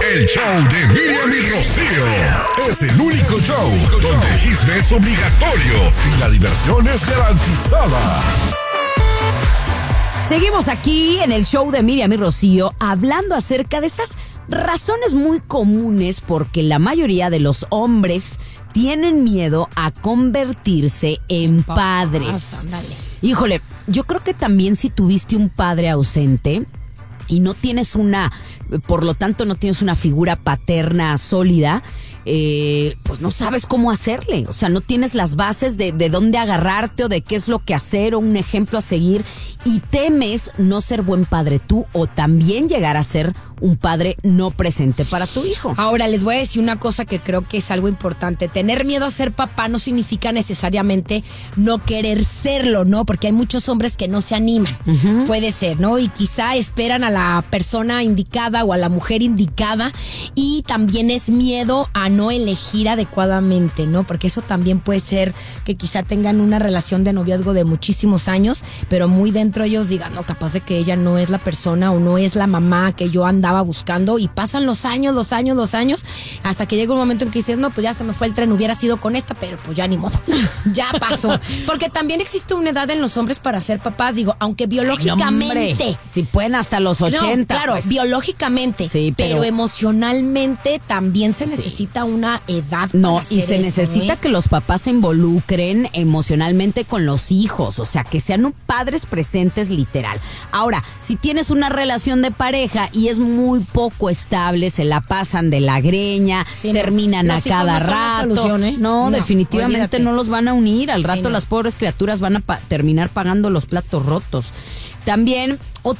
El show de Miriam y Rocío es el único show donde el chisme es obligatorio y la diversión es garantizada. Seguimos aquí en el show de Miriam y Rocío hablando acerca de esas razones muy comunes porque la mayoría de los hombres tienen miedo a convertirse en padres. Híjole, yo creo que también si tuviste un padre ausente y no tienes por lo tanto no tienes una figura paterna sólida, pues no sabes cómo hacerle. O sea, no tienes las bases de dónde agarrarte o de qué es lo que hacer o un ejemplo a seguir y temes no ser buen padre tú o también llegar a ser un padre no presente para tu hijo. Ahora, les voy a decir una cosa que creo que es algo importante. Tener miedo a ser papá no significa necesariamente no querer serlo, ¿no? Porque hay muchos hombres que no se animan. Uh-huh. Puede ser, ¿no? Y quizá esperan a la persona indicada o a la mujer indicada y también es miedo a no elegir adecuadamente, ¿no? Porque eso también puede ser que quizá tengan una relación de noviazgo de muchísimos años, pero muy dentro ellos digan, no, capaz de que ella no es la persona o no es la mamá que yo andaba buscando y pasan los años, hasta que llega un momento en que dices, no, pues ya se me fue el tren, hubiera sido con esta, pero pues ya ni modo, ya pasó. Porque también existe una edad en los hombres para ser papás, digo, aunque biológicamente. Ay, no, si pueden hasta los 80. No, claro, pues, biológicamente, sí, pero emocionalmente también se necesita una edad para hacer y se eso, necesita que los papás se involucren emocionalmente con los hijos, o sea, que sean padres presentes literal. Ahora, si tienes una relación de pareja y es muy poco estable, se la pasan de la greña, sí, terminan a cada rato. No, definitivamente olvídate. No los van a unir. Al rato las pobres criaturas van a terminar pagando los platos rotos. También